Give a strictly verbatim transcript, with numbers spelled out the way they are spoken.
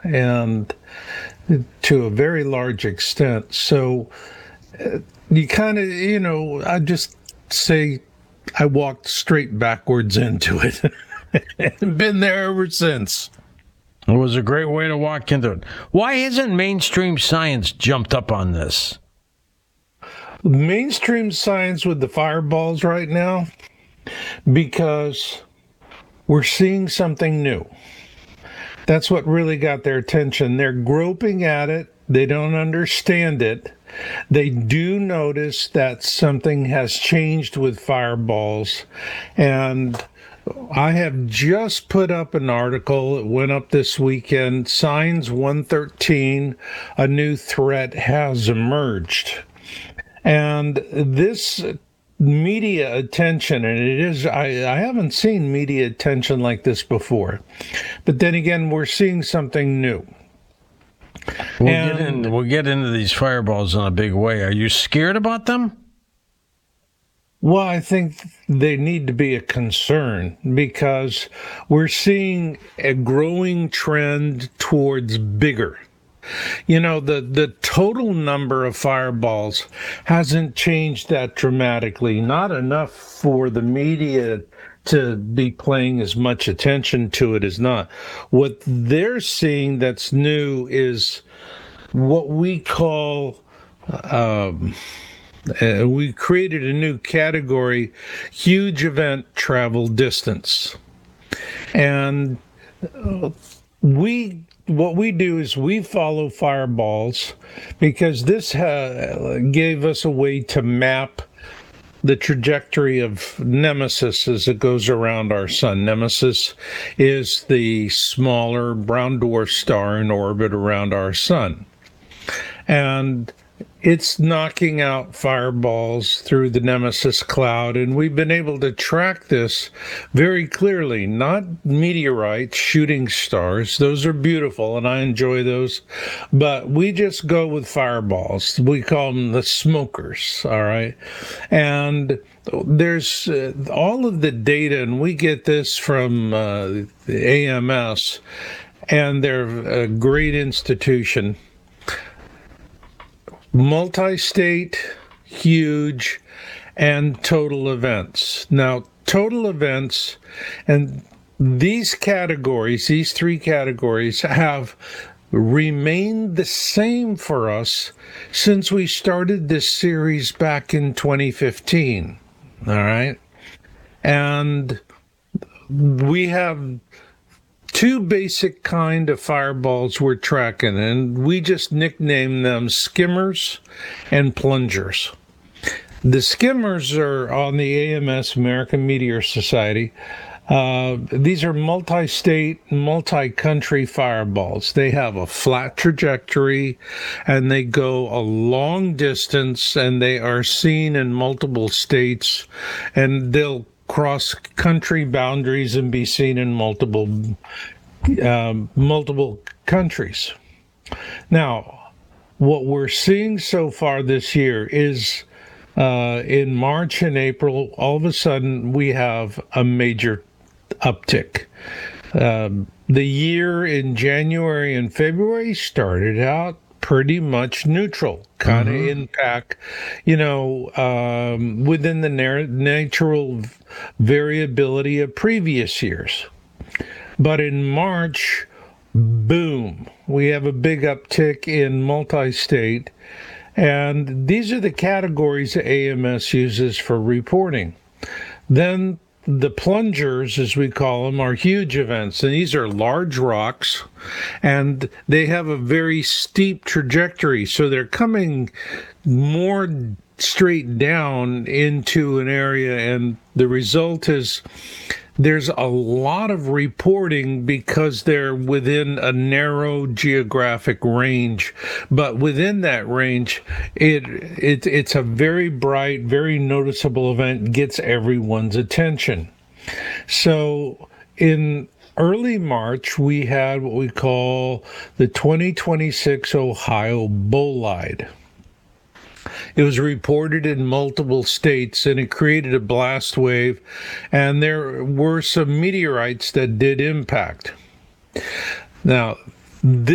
and to a very large extent. So uh, you kind of, you know, I just say I walked straight backwards into it and been there ever since. It was a great way to walk into it. Why hasn't mainstream science jumped up on this? Mainstream science with the fireballs right now, because we're seeing something new. That's what really got their attention. They're groping at it. They don't understand it. They do notice that something has changed with fireballs. And I have just put up an article. It went up this weekend. Signs one thirteen, a new threat has emerged. And this media attention, and it is, I, I haven't seen media attention like this before. But then again, we're seeing something new. We'll, and, get in, we'll get into these fireballs in a big way. Are you scared about them? Well, I think they need to be a concern, because we're seeing a growing trend towards bigger. You know, the, the total number of fireballs hasn't changed that dramatically, not enough for the media to be paying as much attention to it as not. What they're seeing that's new is what we call, um, uh, we created a new category, huge event travel distance. And uh, we what we do is we follow fireballs, because this uh, gave us a way to map the trajectory of Nemesis as it goes around our sun. Nemesis is the smaller brown dwarf star in orbit around our sun. And it's knocking out fireballs through the Nemesis cloud, and we've been able to track this very clearly. Not meteorites, shooting stars. Those are beautiful, and I enjoy those. But we just go with fireballs. We call them the smokers, all right? And there's uh, all of the data, and we get this from uh, the A M S, and they're a great institution. Multi-state, huge, and total events. Now, total events, and these categories, these three categories, have remained the same for us since we started this series back in twenty fifteen. All right? And we have two basic kind of fireballs we're tracking, and we just nickname them skimmers and plungers. The skimmers are on the A M S, American Meteor Society. Uh, these are multi-state, multi-country fireballs. They have a flat trajectory, and they go a long distance, and they are seen in multiple states, and they'll cross country boundaries and be seen in multiple um, multiple countries. Now, what we're seeing so far this year is uh, in March and April, all of a sudden we have a major uptick. Um, the year in January and February started out pretty much neutral, kind of mm-hmm. impact, you know, um, within the na- natural variability of previous years. But in March, boom, we have a big uptick in multi-state. And these are the categories A M S uses for reporting. Then the plungers, as we call them, are huge events, and these are large rocks, and they have a very steep trajectory, so they're coming more straight down into an area, and the result is there's a lot of reporting because they're within a narrow geographic range. But within that range, it, it it's a very bright, very noticeable event, gets everyone's attention. So in early March, we had what we call the twenty twenty-six Ohio Bolide. It was reported in multiple states, and it created a blast wave, and there were some meteorites that did impact. Now, this